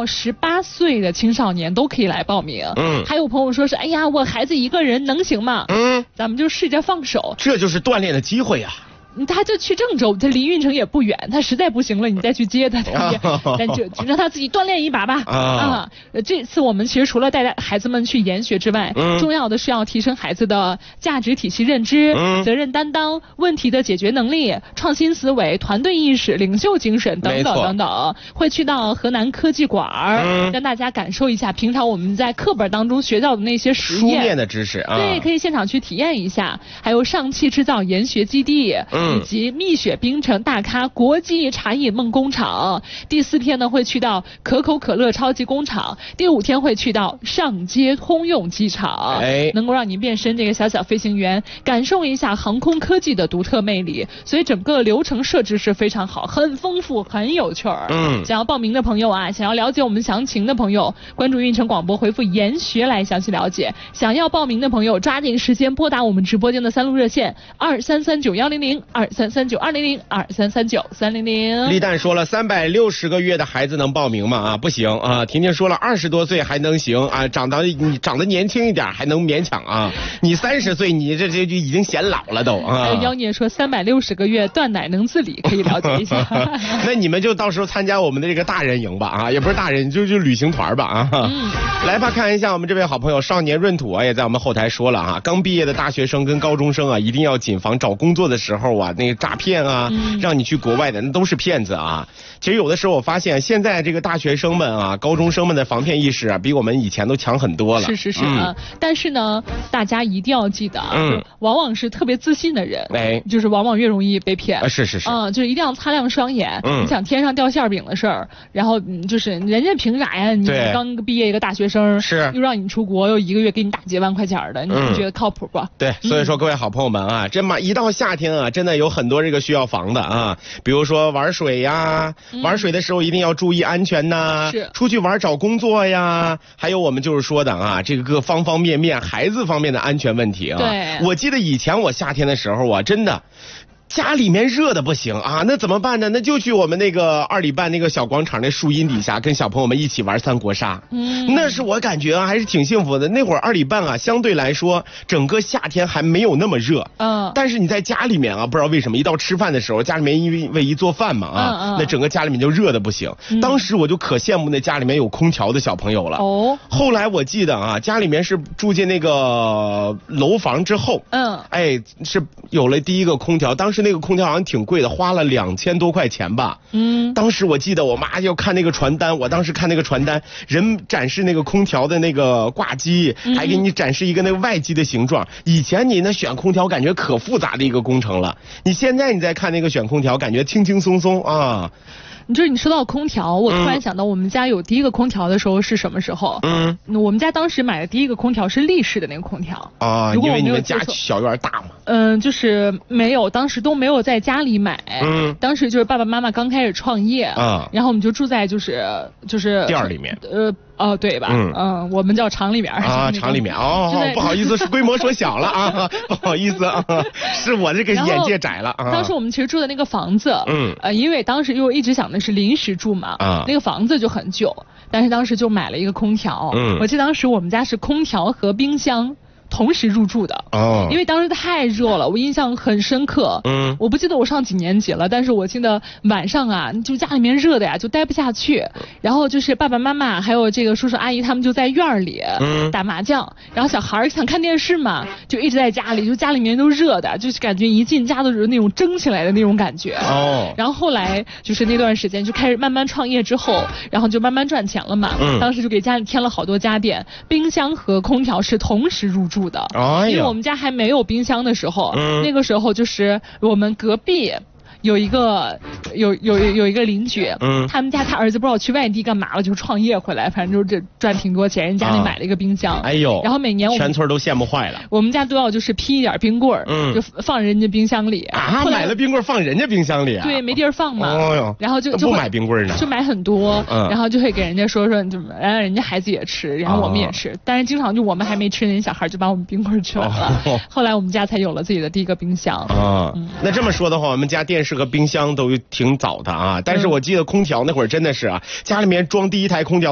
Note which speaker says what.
Speaker 1: 到18岁的青少年都可以来报名。还有朋友说是，哎呀，我孩子一个人能行吗？咱们就试着放手，
Speaker 2: 这就是锻炼的机会呀。
Speaker 1: 他就去郑州，他离运城也不远，他实在不行了，你再去接他，但就让他自己锻炼一把吧。这次我们其实除了带孩子们去研学之外，重要的是要提升孩子的价值体系认知、责任担当、问题的解决能力、创新思维、团队意识、领袖精神等等等等。会去到河南科技馆，让大家感受一下平常我们在课本当中学到的那些实验、
Speaker 2: 书面的知识啊。
Speaker 1: 对，可以现场去体验一下。还有上汽制造研学基地。以及蜜雪冰城大咖国际茶饮梦工厂。第4天呢会去到可口可乐超级工厂。第5天会去到上街通用机场，能够让您变身这个小小飞行员，感受一下航空科技的独特魅力。所以整个流程设置是非常好，很丰富，很有趣儿。想要报名的朋友啊，想要了解我们详情的朋友，关注运城广播，回复研学来详细了解。想要报名的朋友，抓紧时间拨打我们直播间的3路热线2339-100。2339-200，2339-300。
Speaker 2: 立蛋说了360个月的孩子能报名吗？不行啊。婷婷说了20多岁还能行啊，长得年轻一点还能勉强啊。你30岁你这就已经显老了都啊。
Speaker 1: 妖孽说360个月断奶能自理，可以了解一下。
Speaker 2: 那你们就到时候参加我们的这个大人营吧啊，也不是大人，就旅行团吧啊。来吧，看一下我们这位好朋友少年闰土啊，也在我们后台说了啊，刚毕业的大学生跟高中生啊，一定要谨防找工作的时候啊，那个诈骗啊，让你去国外的那都是骗子啊。其实有的时候我发现现在这个大学生们啊、高中生们的防骗意识啊，比我们以前都强很多了。
Speaker 1: 是但是呢，大家一定要记得，往往是特别自信的人，就是往往越容易被骗。
Speaker 2: 是
Speaker 1: 就是一定要擦亮双眼。你想天上掉馅饼的事儿，然后就是人家凭啥呀？你刚毕业一个大学生，又让你出国，又1个月给你打几万块钱的，你觉得靠谱不？
Speaker 2: 对，所以说各位好朋友们啊，这么一到夏天啊，真的有很多这个需要防的啊，比如说玩水呀，玩水的时候一定要注意安全呐，出去玩找工作呀，还有我们就是说的啊，这个各方方面面孩子方面的安全问题啊。
Speaker 1: 对，
Speaker 2: 我记得以前我夏天的时候啊，真的家里面热的不行啊，那怎么办呢？那就去我们那个2里半那个小广场那树荫底下，跟小朋友们一起玩三国杀。那是我感觉啊，还是挺幸福的。那会儿2里半啊，相对来说整个夏天还没有那么热。但是你在家里面啊，不知道为什么一到吃饭的时候，家里面因为一做饭嘛啊，那整个家里面就热的不行。当时我就可羡慕那家里面有空调的小朋友了。后来我记得啊，家里面是住进那个楼房之后，是有了第一个空调。当时那个空调好像挺贵的，花了2000多块钱吧。当时我记得我妈要看那个传单，我当时看那个传单，人展示那个空调的那个挂机，还给你展示一个那个外机的形状。以前你那选空调感觉可复杂的一个工程了，你现在你再看那个选空调，感觉轻轻松松啊。
Speaker 1: 你说到空调，我突然想到我们家有第一个空调的时候是什么时候？我们家当时买的第一个空调是立式的那个空调
Speaker 2: 啊，因为你们家小院大嘛。
Speaker 1: 就是没有，当时都没有在家里买。当时就是爸爸妈妈刚开始创业啊，然后我们就住在就是
Speaker 2: 店里面。
Speaker 1: 对吧？我们叫厂里面
Speaker 2: 啊，厂里面不好意思，是规模说小了啊，不好意思啊，是我这个眼界窄了啊。
Speaker 1: 当时我们其实住的那个房子，因为当时又一直想的是临时住嘛，那个房子就很旧，但是当时就买了一个空调。我记得当时我们家是空调和冰箱同时入住的因为当时太热了，我印象很深刻。我不记得我上几年级了，但是我记得晚上啊，就家里面热的呀，就待不下去。然后就是爸爸妈妈还有这个叔叔阿姨他们就在院里打麻将，然后小孩想看电视嘛，就一直在家里，就家里面都热的，就是感觉一进家都是那种蒸起来的那种感觉。然后后来就是那段时间就开始慢慢创业之后，然后就慢慢赚钱了嘛。当时就给家里添了好多家电，冰箱和空调是同时入住的。因为我们家还没有冰箱的时候，那个时候就是我们隔壁有一个邻居，他们家他儿子不知道去外地干嘛了，就创业回来，反正就是这赚挺多钱，人家里买了一个冰箱。然后每年我们
Speaker 2: 全村都羡慕坏了。
Speaker 1: 我们家都要就是批一点冰棍儿，就放人家冰箱里
Speaker 2: 买了冰棍放人家冰箱里
Speaker 1: 对，没地儿放嘛。然后就
Speaker 2: 不买冰棍呢，
Speaker 1: 就买很多，然后就会给人家说就让人家孩子也吃，然后我们也吃。但是经常就我们还没吃，人家小孩就把我们冰棍吃完了。后来我们家才有了自己的第一个冰箱。
Speaker 2: 那这么说的话，我们家电视和冰箱都挺早的啊，但是我记得空调那会儿真的是啊，家里面装第一台空调